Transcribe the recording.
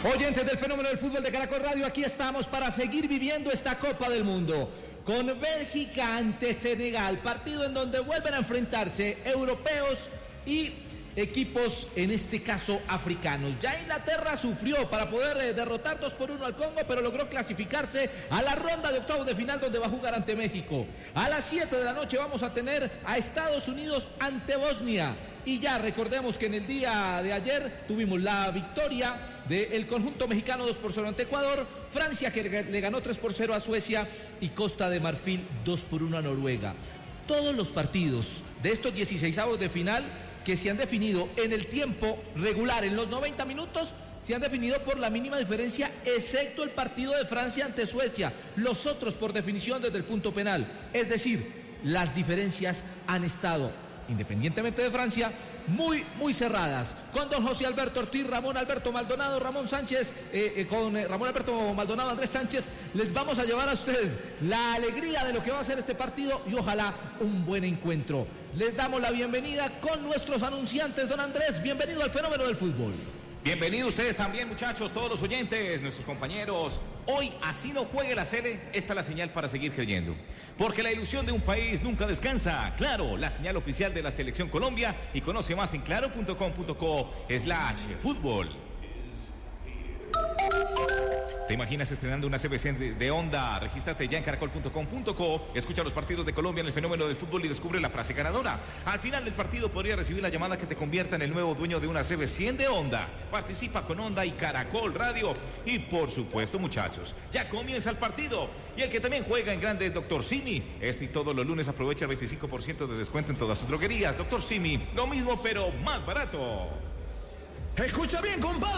Oyentes del fenómeno del fútbol de Caracol Radio, aquí estamos para seguir viviendo esta Copa del Mundo. Con Bélgica ante Senegal, partido en donde vuelven a enfrentarse europeos y equipos, en este caso africanos. Ya Inglaterra sufrió para poder derrotar 2-1 al Congo, pero logró clasificarse a la ronda de octavos de final, donde va a jugar ante México. A las 7 de la noche vamos a tener a Estados Unidos ante Bosnia. Y ya recordemos que en el día de ayer tuvimos la victoria del conjunto mexicano 2-0 ante Ecuador, Francia que le ganó 3-0 a Suecia y Costa de Marfil 2-1 a Noruega. Todos los partidos de estos 16avos de final que se han definido en el tiempo regular, en los 90 minutos, se han definido por la mínima diferencia, excepto el partido de Francia ante Suecia. Los otros por definición desde el punto penal. Es decir, las diferencias han estado, independientemente de Francia, muy cerradas. Con don José Alberto Ortiz, Ramón Alberto Maldonado, Ramón Sánchez, Ramón Alberto Maldonado, Andrés Sánchez, les vamos a llevar a ustedes la alegría de lo que va a ser este partido y ojalá un buen encuentro. Les damos la bienvenida con nuestros anunciantes. Don Andrés, bienvenido al fenómeno del fútbol. Bienvenidos ustedes también, muchachos, todos los oyentes, nuestros compañeros. Hoy, así no juegue la Sele, esta es la señal para seguir creyendo. Porque la ilusión de un país nunca descansa. Claro, la señal oficial de la Selección Colombia. Y conoce más en claro.com.co/fútbol. ¿Te imaginas estrenando una CBC de Onda? Regístrate ya en caracol.com.co. Escucha los partidos de Colombia en el fenómeno del fútbol y descubre la frase ganadora. Al final del partido podría recibir la llamada que te convierta en el nuevo dueño de una CB100 de Onda. Participa con Onda y Caracol Radio. Y por supuesto, muchachos, ya comienza el partido. Y el que también juega en grande es Dr. Simi. Este y todos los lunes aprovecha el 25% de descuento en todas sus droguerías. Dr. Simi, lo mismo pero más barato. Escucha bien, compadre.